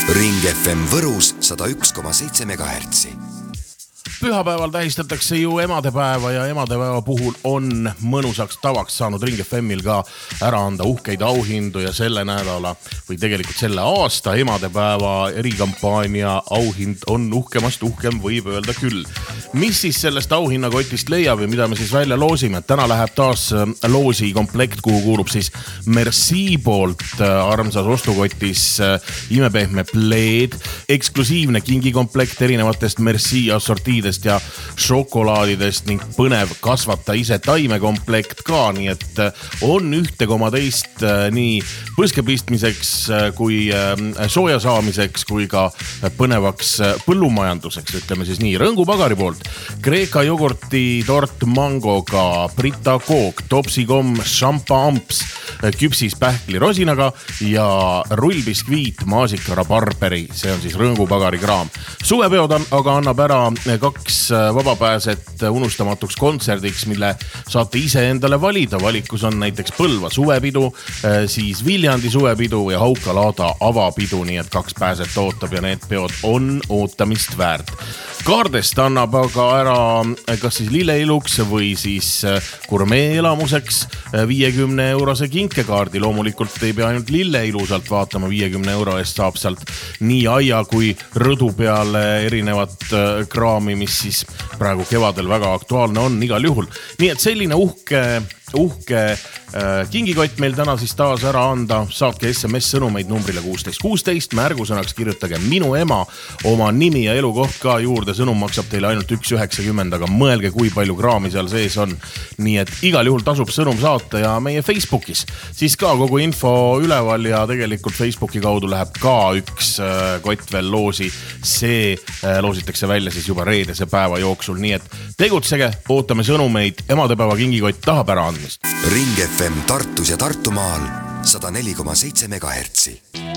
Ring FM Võrus 101,7 MHz. Pühapäeval tähistatakse ju emadepäeva ja emadepäeva puhul on mõnusaks tavaks saanud Ring FMil ka ära anda uhkeid auhindu ja selle nädala või tegelikult selle aasta emadepäeva erikampaania auhind on uhkemast uhkem, võib öelda küll. Mis siis sellest auhinnakotist leiab või mida me siis välja loosime? Täna läheb taas loosi komplekt, kuhu kuulub siis Merci poolt armsas ostukotis imepehme pleed, eksklusiivne kingikomplekt erinevatest Merci assortiidest ja šokolaadidest ning põnev kasvata ise taimekomplekt ka, nii et on ühte koma teist nii põskepistmiseks kui sooja saamiseks kui ka põnevaks põllumajanduseks, ütleme siis nii. Rõngu Pagari poolt Kreeka jogurti tort mangoga, Brita kook, topsikom, šampa amps, küpsis pähkli rosinaga ja rullbiskviit maasika rabarberi, see on siis Rõngu Pagari kraam. Suvepeod aga annab ära kaks vabapääset unustamatuks kontserdiks, mille saate ise endale valida. Valikus on näiteks Põlva suvepidu, siis Viljandi suvepidu ja Hauka-Laada avapidu, nii et kaks pääset ootab ja need peod on ootamist väärt. Kaardest annab aga ära kas siis lilleiluks või siis gurmee elamuseks 50 eurose kinkekaardi. Loomulikult ei pea ainult lilleilusalt vaatama, 50 euro eest saab sealt nii aia kui rõdu peale erinevat kraami, mis siis praegu kevadel väga aktuaalne on igal juhul. Nii et selline uhke kingikott meil täna siis taas ära anda. Saatke SMS sõnumeid numbrile 1616, märgusõnaks kirjutage minu ema, oma nimi ja elukoht ka juurde. Sõnum maksab teile ainult 1,90, aga mõelge, kui palju kraami seal sees on. Nii et igal juhul tasub sõnum saata ja meie Facebookis siis ka kogu info üleval ja tegelikult Facebooki kaudu läheb ka üks kott veel loosi. See loositakse välja siis juba reedese päeva jooksul, nii et tegutsege, ootame sõnumeid, emadepäeva kingikott tahab ära andmist. Ring FM Tartus ja Tartumaal 104,7 MHz.